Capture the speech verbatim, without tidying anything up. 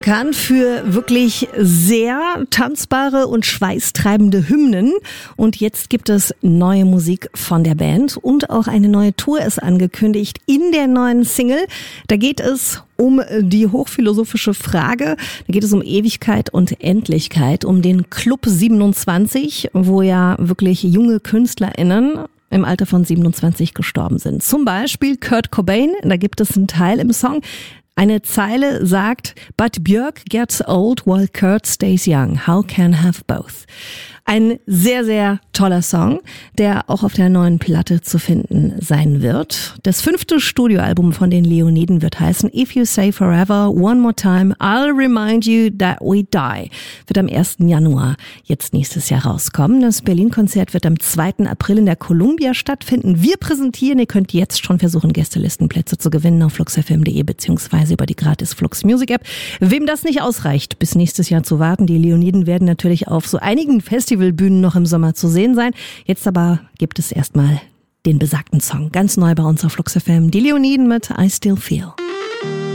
Kann für wirklich sehr tanzbare und schweißtreibende Hymnen. Und jetzt gibt es neue Musik von der Band und auch eine neue Tour ist angekündigt in der neuen Single. Da geht es um die hochphilosophische Frage, da geht es um Ewigkeit und Endlichkeit, um den Club siebenundzwanzig, wo ja wirklich junge KünstlerInnen im Alter von siebenundzwanzig gestorben sind. Zum Beispiel Kurt Cobain, da gibt es einen Teil im Song. Eine Zeile sagt, but Björk gets old while Kurt stays young. How can have both? Ein sehr, sehr toller Song, der auch auf der neuen Platte zu finden sein wird. Das fünfte Studioalbum von den Leoniden wird heißen If You Say Forever, One More Time, I'll Remind You That We Die. Wird am ersten Januar jetzt nächstes Jahr rauskommen. Das Berlin-Konzert wird am zweiten April in der Columbia stattfinden. Wir präsentieren, ihr könnt jetzt schon versuchen, Gästelistenplätze zu gewinnen auf flux f m punkt de beziehungsweise über die gratis Flux Music App. Wem das nicht ausreicht, bis nächstes Jahr zu warten, die Leoniden werden natürlich auf so einigen Festivalbühnen noch im Sommer zu sehen sein. Jetzt aber gibt es erstmal den besagten Song. Ganz neu bei uns auf Flux F M. Die Leoniden mit I Still Feel.